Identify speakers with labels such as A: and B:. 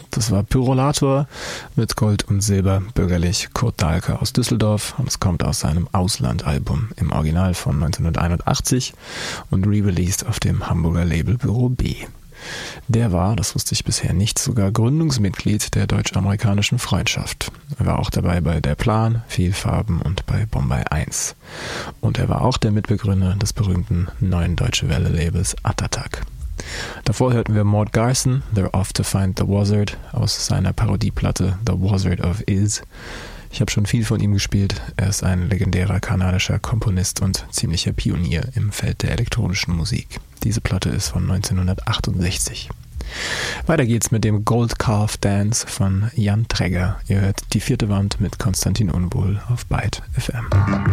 A: Das war Pyrolator mit Gold und Silber, bürgerlich Kurt Dahlke aus Düsseldorf, und es kommt aus seinem Ausland-Album im Original von 1981 und re-released auf dem Hamburger Label Büro B. Der war, das wusste ich bisher nicht, sogar Gründungsmitglied der deutsch-amerikanischen Freundschaft. Er war auch dabei bei Der Plan, Vielfarben und bei Bombay 1. Und er war auch der Mitbegründer des berühmten neuen Deutsche Welle-Labels Attatak. Davor hörten wir Mort Garson, They're Off to Find the Wizard, aus seiner Parodieplatte The Wizard of Iz. Ich habe schon viel von ihm gespielt. Er ist ein legendärer kanadischer Komponist und ziemlicher Pionier im Feld der elektronischen Musik. Diese Platte ist von 1968. Weiter geht's mit dem Gold Calf Dance von Jan Tregger. Ihr hört die 4. Wand mit Konstantin Unwohl auf Byte FM.